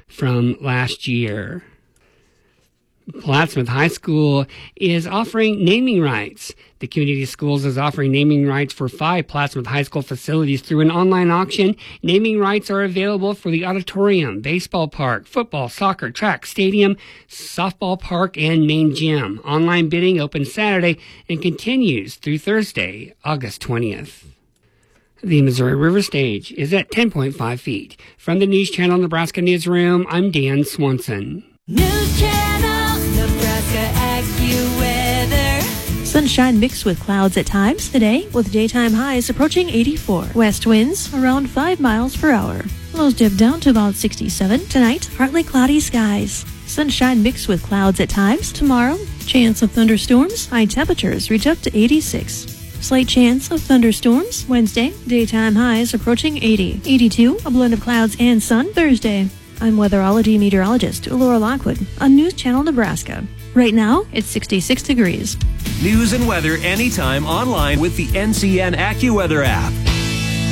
from last year. Plattsmouth High School is offering naming rights. The Community Schools is offering naming rights for 5 Plattsmouth High School facilities through an online auction. Naming rights are available for the auditorium, baseball park, football, soccer, track, stadium, softball park, and main gym. Online bidding opens Saturday and continues through Thursday, August 20th. The Missouri River Stage is at 10.5 feet. From the News Channel Nebraska Newsroom, I'm Dan Swanson. News Channel Nebraska AccuWeather. Sunshine mixed with clouds at times today, with daytime highs approaching 84. West winds around 5 miles per hour. Lows dip down to about 67. Tonight, partly cloudy skies. Sunshine mixed with clouds at times. Tomorrow, chance of thunderstorms. High temperatures reach up to 86. Slight chance of thunderstorms. Wednesday, daytime highs approaching 80. 82, a blend of clouds and sun. Thursday. I'm weatherology meteorologist Laura Lockwood on News Channel Nebraska. Right now, it's 66 degrees. News and weather anytime online with the NCN AccuWeather app.